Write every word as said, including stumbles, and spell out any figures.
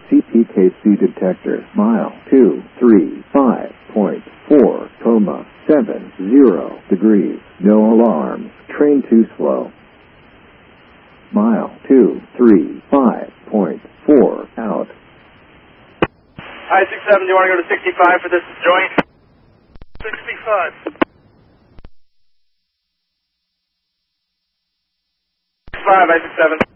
C P K C detector. Mile two three five point four, coma seven zero degrees. No alarms. Train too slow. Mile two three five point four, out. Hi, six seven, do you want to go to sixty-five for this joint? sixty-five. Five, I six seven.